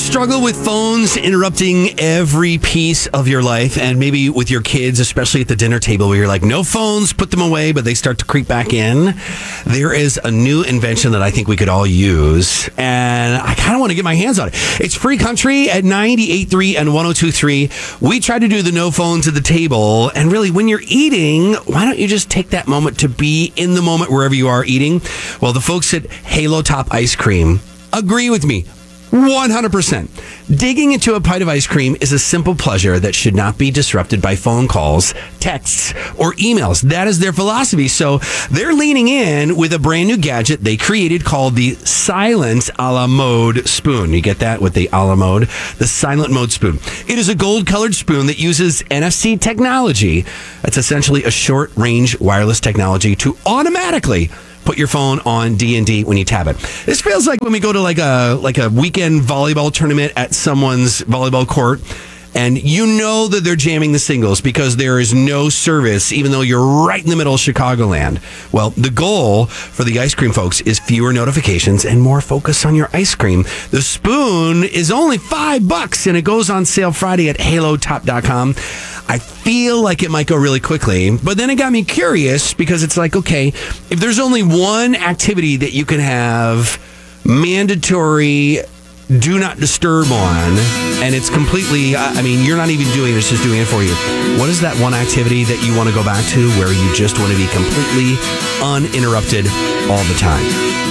struggle with phones interrupting every piece of your life, and maybe with your kids, especially at the dinner table, where you're like, no phones, put them away, but they start to creep back in? There is a new invention that I think we could all use, and I kind of want to get my hands on it. It's Free Country at 98.3 and 102.3. We try to do the no phones at the table, and really, when you're eating, why don't you just take that moment to be in the moment wherever you are eating? Well, the folks at Halo Top Ice Cream agree with me 100%. Digging into a pint of ice cream is a simple pleasure that should not be disrupted by phone calls, texts, or emails. That is their philosophy. So they're leaning in with a brand new gadget they created called the Silent a la Mode spoon. You get that with the a la mode? The Silent Mode spoon. It is a gold-colored spoon that uses NFC technology. That's essentially a short-range wireless technology to automatically put your phone on D&D when you tap it. This feels like when we go to like a weekend volleyball tournament at someone's volleyball court, and you know that they're jamming the singles because there is no service, even though you're right in the middle of Chicagoland. Well, the goal for the ice cream folks is fewer notifications and more focus on your ice cream. The spoon is only $5, and it goes on sale Friday at halotop.com. I feel like it might go really quickly, but then it got me curious because it's like, okay, if there's only one activity that you can have mandatory do not disturb on, and it's completely, you're not even doing it, it's just doing it for you. What is that one activity that you want to go back to where you just want to be completely uninterrupted all the time?